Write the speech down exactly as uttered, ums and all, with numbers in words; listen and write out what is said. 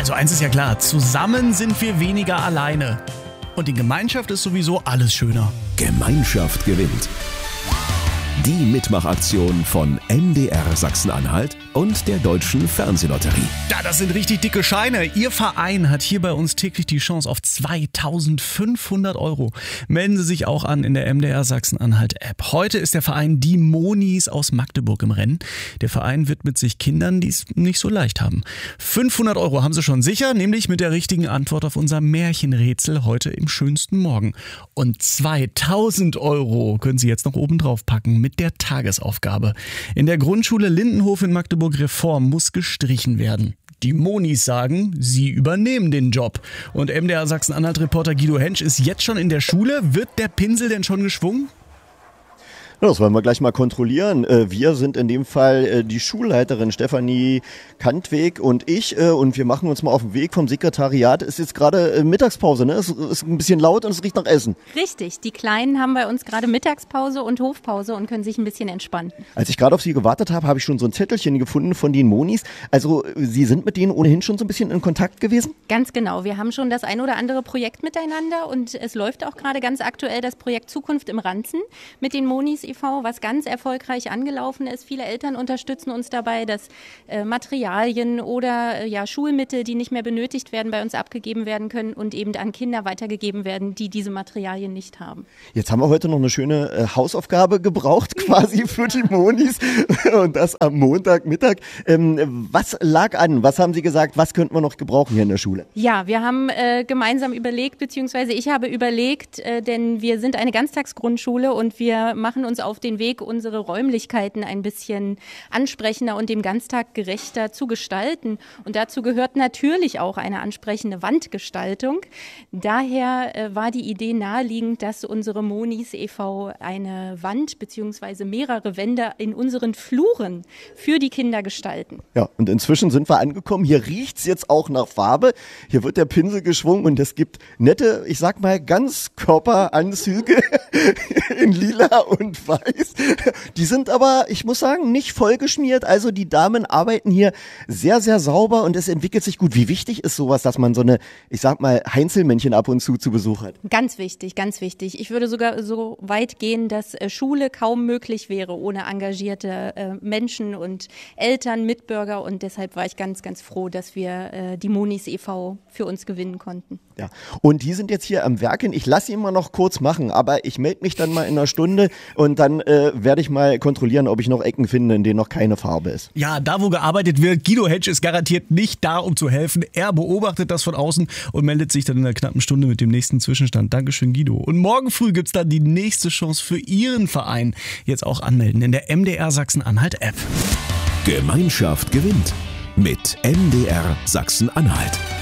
Also eins ist ja klar, zusammen sind wir weniger alleine. Und in Gemeinschaft ist sowieso alles schöner. Gemeinschaft gewinnt. Die Mitmachaktion von M D R Sachsen-Anhalt und der Deutschen Fernsehlotterie. Ja, das sind richtig dicke Scheine. Ihr Verein hat hier bei uns täglich die Chance auf zweitausendfünfhundert Euro. Melden Sie sich auch an in der M D R Sachsen-Anhalt-App. Heute ist der Verein Die Monis aus Magdeburg im Rennen. Der Verein widmet sich Kindern, die es nicht so leicht haben. fünfhundert Euro haben Sie schon sicher, nämlich mit der richtigen Antwort auf unser Märchenrätsel heute im schönsten Morgen. Und zweitausend Euro können Sie jetzt noch oben drauf packen mit der Tagesaufgabe. In der Grundschule Lindenhof in Magdeburg-Reform muss gestrichen werden. Die Monis sagen, sie übernehmen den Job. Und M D R Sachsen-Anhalt-Reporter Guido Hensch ist jetzt schon in der Schule. Wird der Pinsel denn schon geschwungen? Das wollen wir gleich mal kontrollieren. Wir sind in dem Fall die Schulleiterin Stefanie Kantweg und ich und wir machen uns mal auf den Weg vom Sekretariat. Es ist jetzt gerade Mittagspause, ne? Es ist ein bisschen laut und es riecht nach Essen. Richtig, die Kleinen haben bei uns gerade Mittagspause und Hofpause und können sich ein bisschen entspannen. Als ich gerade auf Sie gewartet habe, habe ich schon so ein Zettelchen gefunden von den Monis. Also Sie sind mit denen ohnehin schon so ein bisschen in Kontakt gewesen? Ganz genau, wir haben schon das ein oder andere Projekt miteinander und es läuft auch gerade ganz aktuell das Projekt Zukunft im Ranzen mit den Monis e V, was ganz erfolgreich angelaufen ist. Viele Eltern unterstützen uns dabei, dass äh, Materialien oder äh, ja, Schulmittel, die nicht mehr benötigt werden, bei uns abgegeben werden können und eben an Kinder weitergegeben werden, die diese Materialien nicht haben. Jetzt haben wir heute noch eine schöne äh, Hausaufgabe gebraucht, quasi für die Monis und das am Montagmittag. Ähm, was lag an? Was haben Sie gesagt? Was könnten wir noch gebrauchen hier in der Schule? Ja, wir haben äh, gemeinsam überlegt, beziehungsweise ich habe überlegt, äh, denn wir sind eine Ganztagsgrundschule und wir machen uns auf den Weg, unsere Räumlichkeiten ein bisschen ansprechender und dem Ganztag gerechter zu gestalten. Und dazu gehört natürlich auch eine ansprechende Wandgestaltung. Daher äh, war die Idee naheliegend, dass unsere Monis e V eine Wand bzw. mehrere Wände in unseren Fluren für die Kinder gestalten. Ja, und inzwischen sind wir angekommen. Hier riecht's jetzt auch nach Farbe. Hier wird der Pinsel geschwungen und es gibt nette, ich sag mal, Ganzkörperanzüge in lila und weiß. Die sind aber, ich muss sagen, nicht vollgeschmiert. Also die Damen arbeiten hier sehr, sehr sauber und es entwickelt sich gut. Wie wichtig ist sowas, dass man so eine, ich sag mal, Heinzelmännchen ab und zu zu Besuch hat? Ganz wichtig, ganz wichtig. Ich würde sogar so weit gehen, dass Schule kaum möglich wäre ohne engagierte äh, Menschen und Eltern, Mitbürger. Und deshalb war ich ganz, ganz froh, dass wir äh, die Monis e V für uns gewinnen konnten. Ja, und die sind jetzt hier am Werken. Ich lasse ihn mal noch kurz machen, aber ich melde mich dann mal in einer Stunde und dann äh, werde ich mal kontrollieren, ob ich noch Ecken finde, in denen noch keine Farbe ist. Ja, da wo gearbeitet wird, Guido Hensch ist garantiert nicht da, um zu helfen. Er beobachtet das von außen und meldet sich dann in einer knappen Stunde mit dem nächsten Zwischenstand. Dankeschön, Guido. Und morgen früh gibt's dann die nächste Chance für Ihren Verein. Jetzt auch anmelden in der M D R Sachsen-Anhalt-App. Gemeinschaft gewinnt mit M D R Sachsen-Anhalt.